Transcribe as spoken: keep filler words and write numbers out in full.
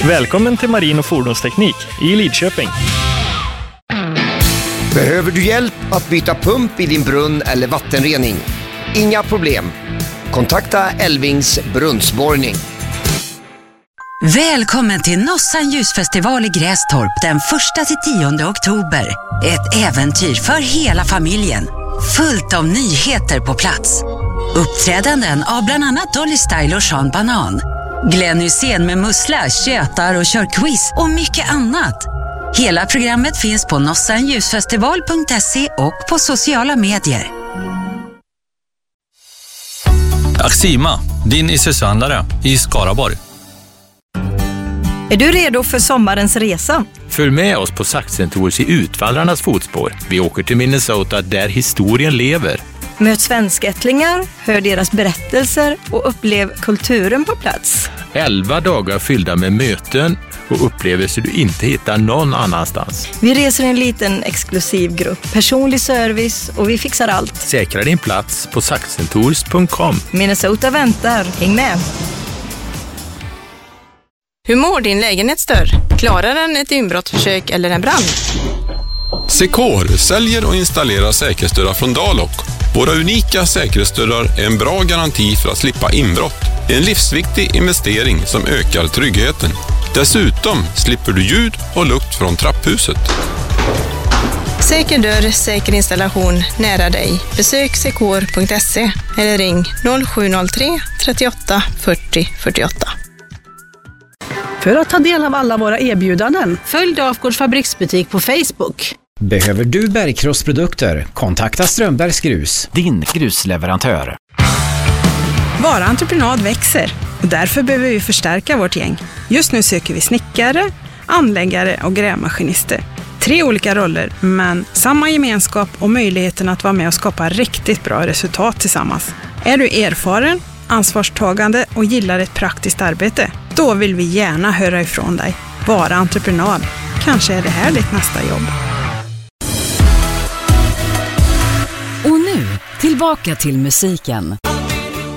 Välkommen till Marin- och fordonsteknik i Lidköping. Behöver du hjälp att byta pump i din brunn eller vattenrening? Inga problem. Kontakta Elvings brunnsborrning. Välkommen till Nossan ljusfestival i Grästorp den första till tionde oktober. Ett äventyr för hela familjen. Fullt av nyheter på plats. Uppträdanden av bland annat Dolly Style och Sean Banan. Glenn Hysén med mussla, tjötar och kör quiz och mycket annat. Hela programmet finns på nossan ljusfestival punkt se och på sociala medier. Axima, din Isuzu-handlare i Skaraborg. Är du redo för sommarens resa? Följ med oss på Saxen Tours i Utvandrarnas fotspår. Vi åker till Minnesota där historien lever. Möt svenskättlingar, hör deras berättelser och upplev kulturen på plats. Elva dagar fyllda med möten och upplevelser du inte hittar någon annanstans. Vi reser en liten exklusiv grupp, personlig service och vi fixar allt. Säkra din plats på saxen tours punkt com. Minnesota väntar, häng med! Hur mår din lägenhetsdörr? Klarar den ett inbrottsförsök eller en brand? Secor säljer och installerar säkerhetsdörrar från Dalok. Våra unika säkerhetsdörrar är en bra garanti för att slippa inbrott. Det är en livsviktig investering som ökar tryggheten. Dessutom slipper du ljud och lukt från trapphuset. Säker dörr, säker installation nära dig. Besök secor punkt se eller ring noll sju noll tre trettioåtta fyrtio fyrtioåtta. För att ta del av alla våra erbjudanden, följ Dafgårds fabriksbutik på Facebook. Behöver du bergkrossprodukter? Kontakta Strömbergs Grus, din grusleverantör. Vara entreprenad växer och därför behöver vi förstärka vårt gäng. Just nu söker vi snickare, anläggare och grävmaskinister. Tre olika roller, men samma gemenskap och möjligheten att vara med och skapa riktigt bra resultat tillsammans. Är du erfaren, ansvarstagande och gillar ett praktiskt arbete? Då vill vi gärna höra ifrån dig. Vara entreprenad. Kanske är det här ditt nästa jobb. Och nu, tillbaka till musiken.